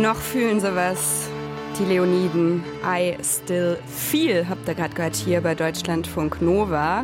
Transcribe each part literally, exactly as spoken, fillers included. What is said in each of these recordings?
Noch fühlen sie was, die Leoniden. I still feel, habt ihr gerade gehört hier bei Deutschlandfunk Nova.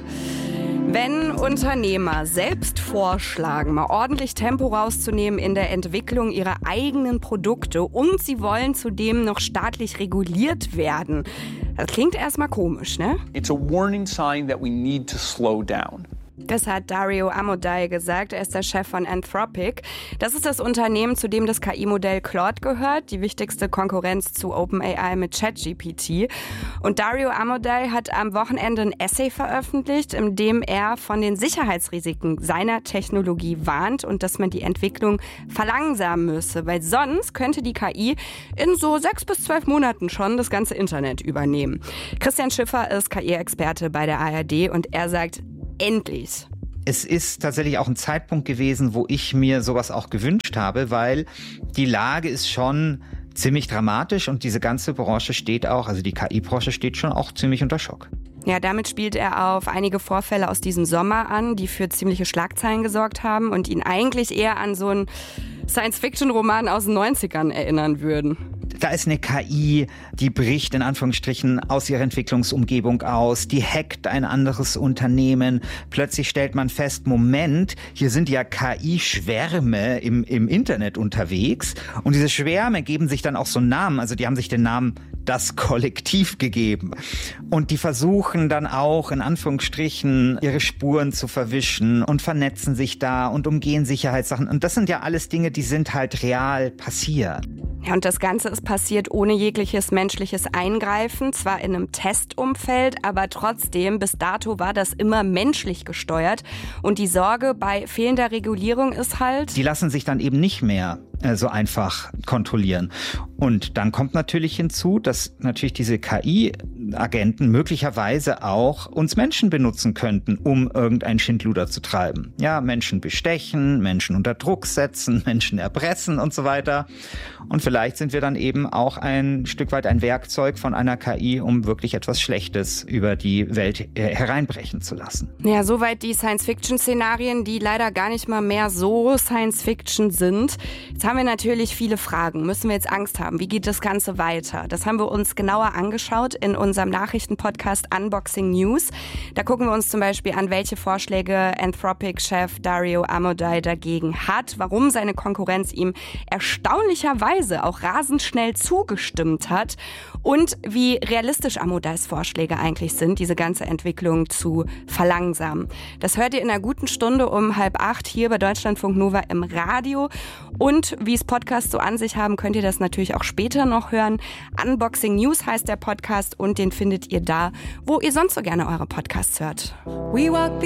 Wenn Unternehmer selbst vorschlagen, mal ordentlich Tempo rauszunehmen in der Entwicklung ihrer eigenen Produkte und sie wollen zudem noch staatlich reguliert werden, das klingt erstmal komisch, ne? It's a warning sign that we need to slow down. Das hat Dario Amodei gesagt, er ist der Chef von Anthropic. Das ist das Unternehmen, zu dem das K I-Modell Claude gehört, die wichtigste Konkurrenz zu OpenAI mit ChatGPT. Und Dario Amodei hat am Wochenende ein Essay veröffentlicht, in dem er von den Sicherheitsrisiken seiner Technologie warnt und dass man die Entwicklung verlangsamen müsse, weil sonst könnte die K I in so sechs bis zwölf Monaten schon das ganze Internet übernehmen. Christian Schiffer ist K I-Experte bei der A R D und er sagt, endlich. Es ist tatsächlich auch ein Zeitpunkt gewesen, wo ich mir sowas auch gewünscht habe, weil die Lage ist schon ziemlich dramatisch und diese ganze Branche steht auch, also die K I-Branche steht schon auch ziemlich unter Schock. Ja, damit spielt er auf einige Vorfälle aus diesem Sommer an, die für ziemliche Schlagzeilen gesorgt haben und ihn eigentlich eher an so einen Science-Fiction-Roman aus den neunzigern erinnern würden. Da ist eine K I, die bricht in Anführungsstrichen aus ihrer Entwicklungsumgebung aus, die hackt ein anderes Unternehmen. Plötzlich stellt man fest, Moment, hier sind ja K I-Schwärme im, im Internet unterwegs. Und diese Schwärme geben sich dann auch so einen Namen, also die haben sich den Namen das Kollektiv gegeben. Und die versuchen dann auch in Anführungsstrichen ihre Spuren zu verwischen und vernetzen sich da und umgehen Sicherheitssachen. Und das sind ja alles Dinge, die sind halt real passiert. Ja, und das Ganze ist passiert ohne jegliches menschliches Eingreifen, zwar in einem Testumfeld, aber trotzdem, bis dato war das immer menschlich gesteuert. Und die Sorge bei fehlender Regulierung ist halt... Die lassen sich dann eben nicht mehr äh, so einfach kontrollieren. Und dann kommt natürlich hinzu, dass natürlich diese K I-Agenten möglicherweise auch uns Menschen benutzen könnten, um irgendein Schindluder zu treiben. Ja, Menschen bestechen, Menschen unter Druck setzen, Menschen erpressen und so weiter. Und vielleicht sind wir dann eben auch ein Stück weit ein Werkzeug von einer K I, um wirklich etwas Schlechtes über die Welt hereinbrechen zu lassen. Ja, soweit die Science-Fiction-Szenarien, die leider gar nicht mal mehr so Science-Fiction sind. Jetzt haben wir natürlich viele Fragen. Müssen wir jetzt Angst haben? Wie geht das Ganze weiter? Das haben wir uns genauer angeschaut in unserem Nachrichtenpodcast Unboxing News. Da gucken wir uns zum Beispiel an, welche Vorschläge Anthropic-Chef Dario Amodei dagegen hat, warum seine Konkurrenz ihm erstaunlicherweise auch rasend schnell zugestimmt hat und wie realistisch Amodeis Vorschläge eigentlich sind, diese ganze Entwicklung zu verlangsamen. Das hört ihr in einer guten Stunde um halb acht hier bei Deutschlandfunk Nova im Radio. Und wie es Podcasts so an sich haben, könnt ihr das natürlich auch später noch hören. Unboxing News heißt der Podcast und den findet ihr da, wo ihr sonst so gerne eure Podcasts hört. We walk